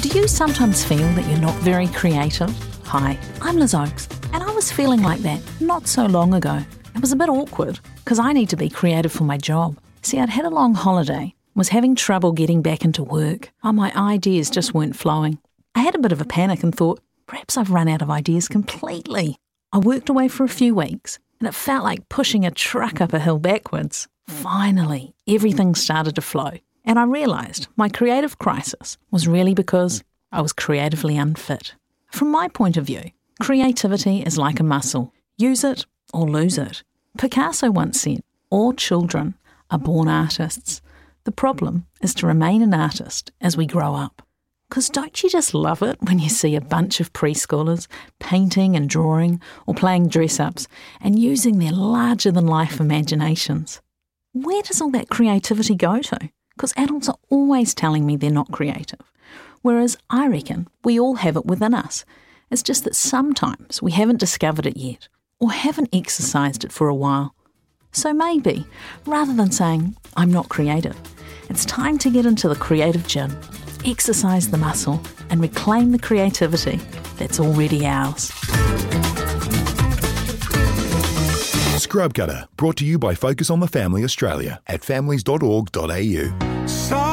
Do you sometimes feel that you're not very creative? Hi, I'm Liz Oakes, and I was feeling like that not so long ago. It was a bit awkward, because I need to be creative for my job. See, I'd had a long holiday, was having trouble getting back into work. My ideas just weren't flowing. I had a bit of a panic and thought, perhaps I've run out of ideas completely. I worked away for a few weeks, and it felt like pushing a truck up a hill backwards. Finally, everything started to flow. And I realised my creative crisis was really because I was creatively unfit. From my point of view, creativity is like a muscle. Use it or lose it. Picasso once said, all children are born artists. The problem is to remain an artist as we grow up. Because don't you just love it when you see a bunch of preschoolers painting and drawing or playing dress-ups and using their larger-than-life imaginations? Where does all that creativity go to? Because adults are always telling me they're not creative. Whereas I reckon we all have it within us. It's just that sometimes we haven't discovered it yet or haven't exercised it for a while. So maybe, rather than saying, I'm not creative, it's time to get into the creative gym, exercise the muscle and reclaim the creativity that's already ours. Scrub Gutter, brought to you by Focus on the Family Australia at families.org.au.